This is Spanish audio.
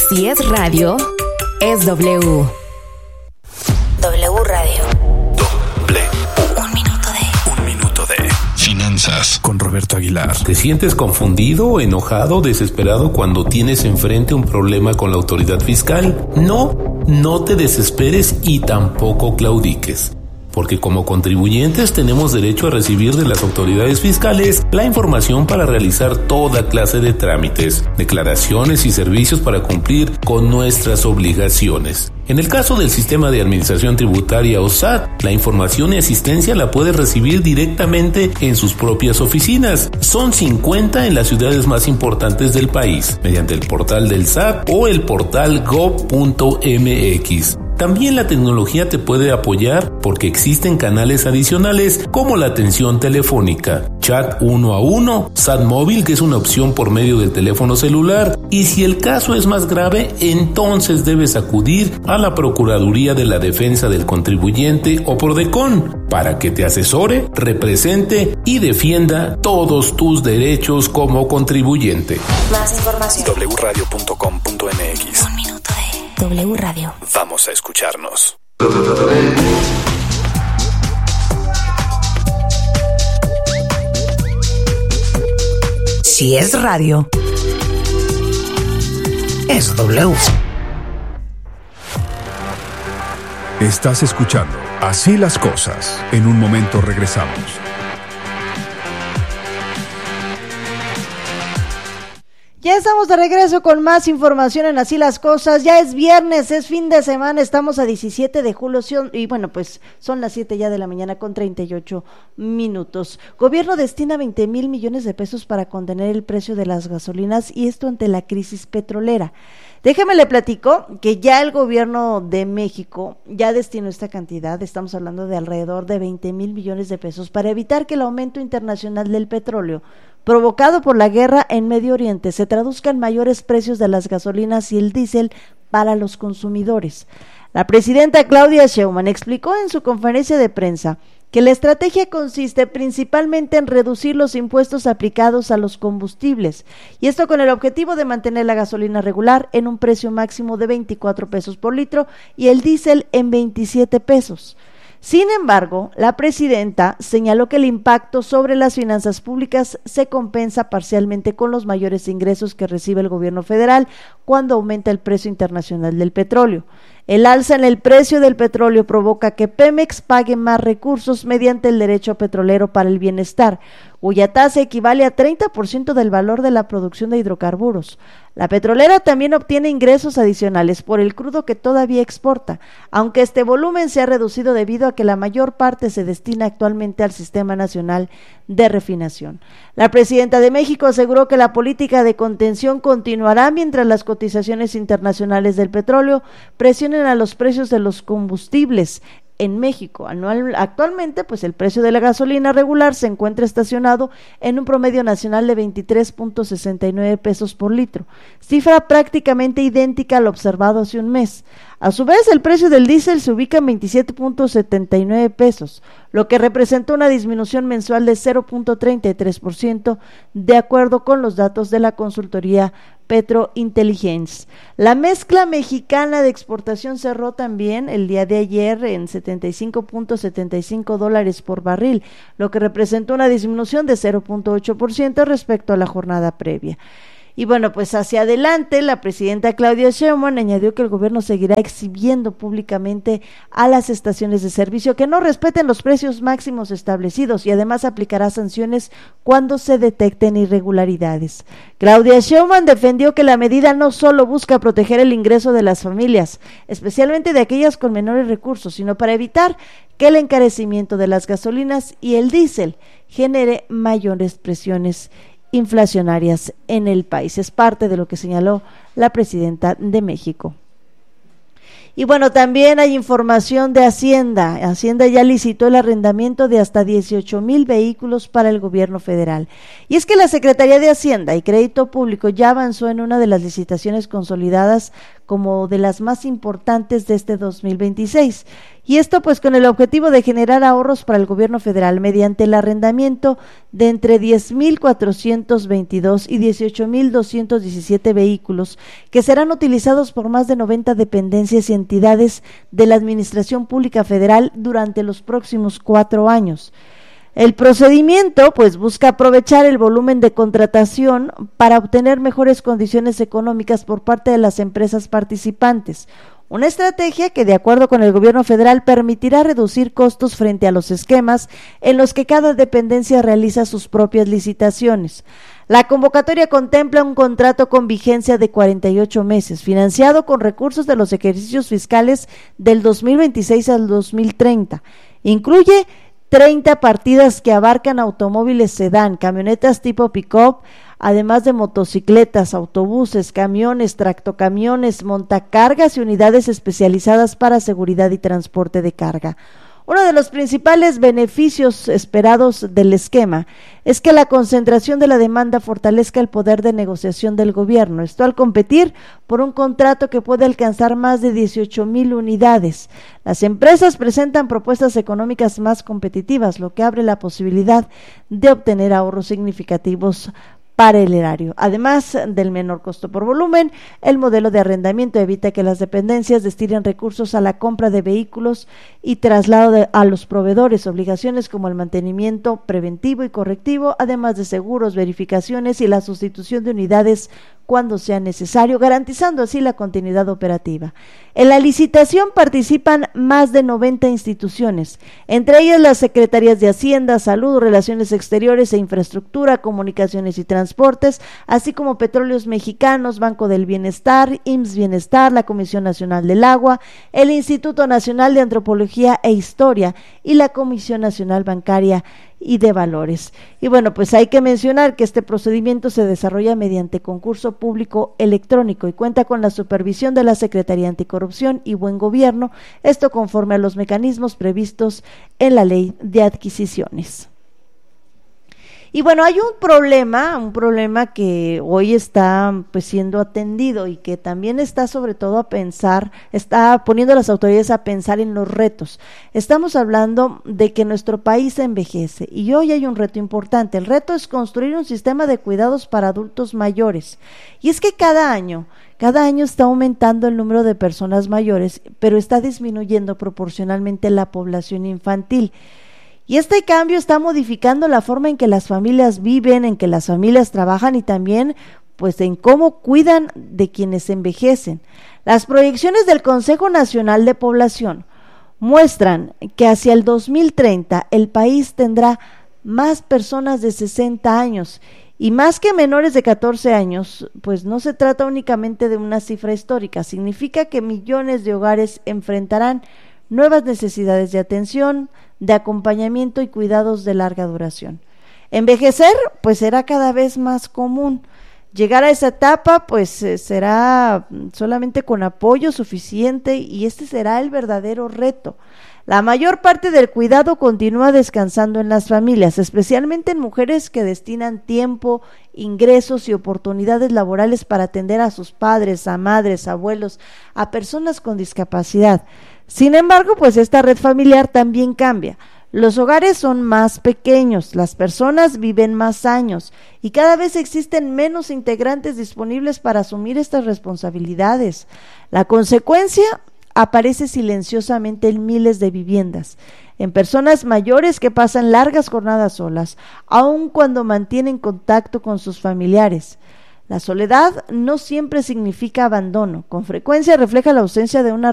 Si es radio, es W. W Radio. Un minuto de finanzas con Roberto Aguilar. ¿Te sientes confundido, enojado, desesperado cuando tienes enfrente un problema con la autoridad fiscal? No te desesperes y tampoco claudiques. Porque como contribuyentes tenemos derecho a recibir de las autoridades fiscales la información para realizar toda clase de trámites, declaraciones y servicios para cumplir con nuestras obligaciones. En el caso del Sistema de Administración Tributaria o SAT, la información y asistencia la puedes recibir directamente en sus propias oficinas. Son 50 en las ciudades más importantes del país, mediante el portal del SAT o el portal gov.mx. También la tecnología te puede apoyar porque existen canales adicionales como la atención telefónica, chat 1 a 1, SAT móvil, que es una opción por medio del teléfono celular, y si el caso es más grave, entonces debes acudir a la Procuraduría de la Defensa del Contribuyente o Prodecon para que te asesore, represente y defienda todos tus derechos como contribuyente. Más información. wradio.com.mx. Un minuto de W Radio. Vamos a escucharnos. Si es radio, es W. Estás escuchando Así las Cosas. En un momento regresamos. Ya estamos de regreso con más información en Así las Cosas. Ya es viernes, es fin de semana, estamos a 17 de julio y bueno, pues son las 7 ya de la mañana con 38 minutos. Gobierno destina 20,000 millones de pesos para contener el precio de las gasolinas y esto ante la crisis petrolera. Déjeme le platico que ya el gobierno de México ya destinó esta cantidad, estamos hablando de alrededor de 20,000 millones de pesos para evitar que el aumento internacional del petróleo provocado por la guerra en Medio Oriente se traduzca en mayores precios de las gasolinas y el diésel para los consumidores. La presidenta Claudia Sheinbaum explicó en su conferencia de prensa que la estrategia consiste principalmente en reducir los impuestos aplicados a los combustibles, y esto con el objetivo de mantener la gasolina regular en un precio máximo de 24 pesos por litro y el diésel en 27 pesos. Sin embargo, la presidenta señaló que el impacto sobre las finanzas públicas se compensa parcialmente con los mayores ingresos que recibe el gobierno federal cuando aumenta el precio internacional del petróleo. El alza en el precio del petróleo provoca que Pemex pague más recursos mediante el derecho petrolero para el bienestar, cuya tasa equivale a 30% del valor de la producción de hidrocarburos. La petrolera también obtiene ingresos adicionales por el crudo que todavía exporta, aunque este volumen se ha reducido debido a que la mayor parte se destina actualmente al Sistema Nacional de Refinación. La presidenta de México aseguró que la política de contención continuará mientras las cotizaciones internacionales del petróleo presionen a los precios de los combustibles. En México, actualmente, pues el precio de la gasolina regular se encuentra estacionado en un promedio nacional de 23.69 pesos por litro, cifra prácticamente idéntica al observado hace un mes. A su vez, el precio del diésel se ubica en 27.79 pesos, lo que representa una disminución mensual de 0.33%, de acuerdo con los datos de la consultoría Petrointelligence. La mezcla mexicana de exportación cerró también el día de ayer en $75.75 por barril, lo que representó una disminución de 0.8% respecto a la jornada previa. Y bueno, pues hacia adelante, la presidenta Claudia Sheinbaum añadió que el gobierno seguirá exhibiendo públicamente a las estaciones de servicio que no respeten los precios máximos establecidos y además aplicará sanciones cuando se detecten irregularidades. Claudia Sheinbaum defendió que la medida no solo busca proteger el ingreso de las familias, especialmente de aquellas con menores recursos, sino para evitar que el encarecimiento de las gasolinas y el diésel genere mayores presiones inflacionarias en el país. Es parte de lo que señaló la presidenta de México. Y bueno, también hay información de Hacienda. Hacienda ya licitó el arrendamiento de hasta 18,000 vehículos para el gobierno federal. Y es que la Secretaría de Hacienda y Crédito Público ya avanzó en una de las licitaciones consolidadas como de las más importantes de este 2026. Y esto pues con el objetivo de generar ahorros para el gobierno federal mediante el arrendamiento de entre 10,422 y 18,217 vehículos que serán utilizados por más de 90 dependencias y entidades de la Administración Pública Federal durante los próximos 4 años. El procedimiento pues busca aprovechar el volumen de contratación para obtener mejores condiciones económicas por parte de las empresas participantes. Una estrategia que, de acuerdo con el gobierno federal, permitirá reducir costos frente a los esquemas en los que cada dependencia realiza sus propias licitaciones. La convocatoria contempla un contrato con vigencia de 48 meses, financiado con recursos de los ejercicios fiscales del 2026 al 2030. Incluye 30 partidas que abarcan automóviles sedán, camionetas tipo pick-up, además de motocicletas, autobuses, camiones, tractocamiones, montacargas y unidades especializadas para seguridad y transporte de carga. Uno de los principales beneficios esperados del esquema es que la concentración de la demanda fortalezca el poder de negociación del gobierno, esto al competir por un contrato que puede alcanzar más de 18,000 unidades. Las empresas presentan propuestas económicas más competitivas, lo que abre la posibilidad de obtener ahorros significativos para el erario. Además del menor costo por volumen, el modelo de arrendamiento evita que las dependencias destinen recursos a la compra de vehículos y traslado a los proveedores, obligaciones como el mantenimiento preventivo y correctivo, además de seguros, verificaciones y la sustitución de unidades cuando sea necesario, garantizando así la continuidad operativa. En la licitación participan más de 90 instituciones, entre ellas las Secretarías de Hacienda, Salud, Relaciones Exteriores e Infraestructura, Comunicaciones y Transportes, así como Petróleos Mexicanos, Banco del Bienestar, IMSS Bienestar, la Comisión Nacional del Agua, el Instituto Nacional de Antropología e Historia y la Comisión Nacional Bancaria y de Valores. Y bueno, pues hay que mencionar que este procedimiento se desarrolla mediante concurso público electrónico y cuenta con la supervisión de la Secretaría Anticorrupción y Buen Gobierno, esto conforme a los mecanismos previstos en la Ley de Adquisiciones. Y bueno, hay un problema que hoy está pues siendo atendido y que también está sobre todo a pensar, está poniendo a las autoridades a pensar en los retos. Estamos hablando de que nuestro país envejece y hoy hay un reto importante. El reto es construir un sistema de cuidados para adultos mayores. Y es que cada año está aumentando el número de personas mayores, pero está disminuyendo proporcionalmente la población infantil. Y este cambio está modificando la forma en que las familias viven, en que las familias trabajan y también pues en cómo cuidan de quienes envejecen. Las proyecciones del Consejo Nacional de Población muestran que hacia el 2030 el país tendrá más personas de 60 años y más que menores de 14 años, pues no se trata únicamente de una cifra histórica, significa que millones de hogares enfrentarán nuevas necesidades de atención, de acompañamiento y cuidados de larga duración. Envejecer, pues será cada vez más común. Llegar a esa etapa, pues será solamente con apoyo suficiente y este será el verdadero reto. La mayor parte del cuidado continúa descansando en las familias, especialmente en mujeres que destinan tiempo, ingresos y oportunidades laborales para atender a sus padres, a madres, abuelos, a personas con discapacidad. Sin embargo, pues esta red familiar también cambia. Los hogares son más pequeños, las personas viven más años y cada vez existen menos integrantes disponibles para asumir estas responsabilidades. La consecuencia aparece silenciosamente en miles de viviendas, en personas mayores que pasan largas jornadas solas, aun cuando mantienen contacto con sus familiares. La soledad no siempre significa abandono, con frecuencia refleja la ausencia de una